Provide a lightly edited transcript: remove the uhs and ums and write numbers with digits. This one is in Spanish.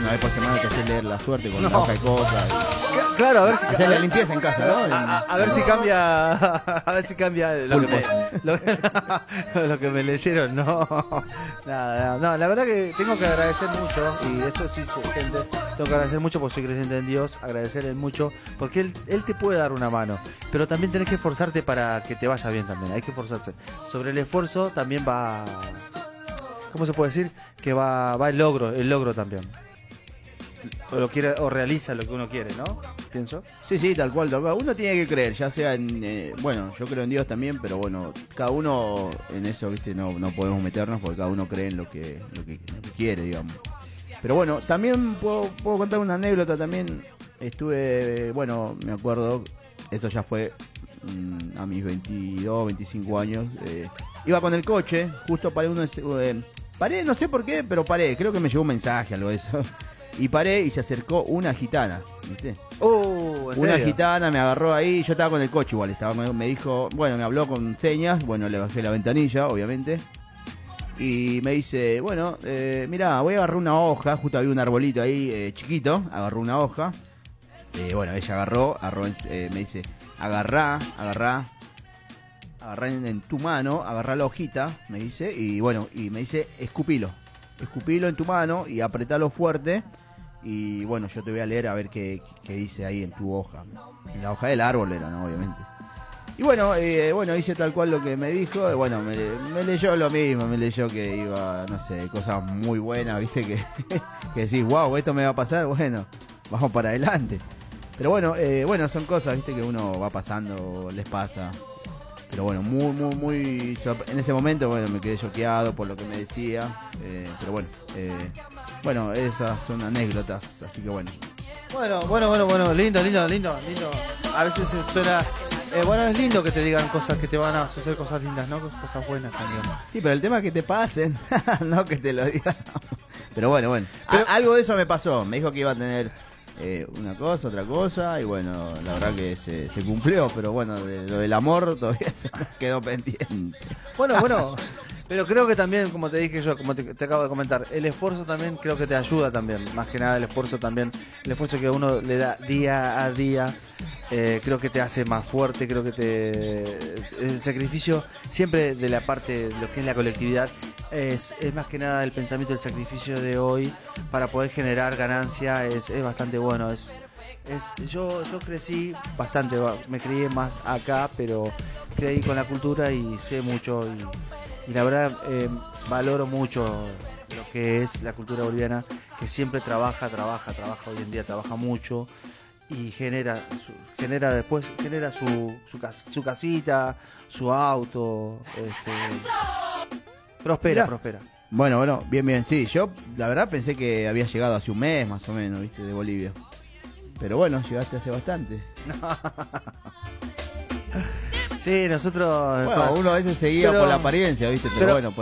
una vez por semana te haces leer la suerte con la hoja de coca. Claro, a ver si hacer la limpieza en casa, ¿no? A ver si cambia, a ver si cambia lo que me leyeron, no, nada, no, la verdad que tengo que agradecer mucho, y eso sí, gente, tengo que agradecer mucho porque soy creyente en Dios, agradecerle mucho, porque él te puede dar una mano, pero también tenés que esforzarte para que te vaya bien también, hay que esforzarse. Sobre el esfuerzo también va, ¿cómo se puede decir? Que va el logro también. O lo quiere, o realiza lo que uno quiere, ¿no? Pienso. Sí, tal cual. Uno tiene que creer, ya sea en... bueno, yo creo en Dios también, pero bueno, cada uno en eso, ¿viste? No podemos meternos porque cada uno cree en lo que quiere, digamos. Pero bueno, también puedo contar una anécdota también. Estuve, bueno, me acuerdo, esto ya fue a mis 22, 25 años. Iba con el coche, justo paré paré, no sé por qué, pero paré. Creo que me llegó un mensaje, algo de eso. Y paré y se acercó una gitana, ¿viste? Una gitana me agarró ahí, yo estaba con el coche igual, me dijo, bueno, me habló con señas, bueno, le bajé la ventanilla, obviamente. Y me dice, bueno, mirá, voy a agarrar una hoja, justo había un arbolito ahí chiquito, agarró una hoja. Bueno, ella agarró, me dice, agarrá en tu mano, agarrá la hojita, me dice, y bueno, y me dice, escupilo en tu mano y apretalo fuerte. Y bueno, yo te voy a leer a ver qué dice ahí en tu hoja. En la hoja del árbol era, ¿no? Obviamente. Y bueno, hice tal cual lo que me dijo. Bueno, me leyó lo mismo, me leyó que iba, no sé, cosas muy buenas, ¿viste? Que decís, wow, esto me va a pasar, bueno, vamos para adelante. Pero bueno, son cosas, ¿viste? Que uno va pasando, les pasa. Pero bueno, muy... En ese momento, bueno, me quedé choqueado por lo que me decía. Pero bueno, esas son anécdotas, así que bueno. Bueno, lindo. A veces suena... bueno, es lindo que te digan cosas, que te van a suceder cosas lindas, ¿no? Cosas buenas también. Sí, pero el tema es que te pasen, no que te lo digan. Pero bueno. Pero algo de eso me pasó. Me dijo que iba a tener... una cosa, otra cosa, y bueno, la verdad que se cumplió, pero bueno, lo del amor todavía se nos quedó pendiente. Bueno, pero creo que también, como te dije yo, como te acabo de comentar, el esfuerzo también creo que te ayuda también, más que nada el esfuerzo que uno le da día a día, creo que te hace más fuerte, creo que el sacrificio siempre de la parte de lo que es la colectividad, es más que nada el pensamiento del sacrificio de hoy para poder generar ganancia, es bastante bueno. Yo crecí bastante, me crié más acá, pero creí con la cultura y sé mucho y la verdad valoro mucho lo que es la cultura boliviana, que siempre trabaja hoy en día, trabaja mucho y genera su casita, su auto, prospera. Bueno, bien, sí, yo la verdad pensé que había llegado hace un mes más o menos, ¿viste? De Bolivia. Pero bueno, llegaste hace bastante. Sí, nosotros... Bueno, uno a veces seguía por la apariencia, ¿viste? Pero bueno,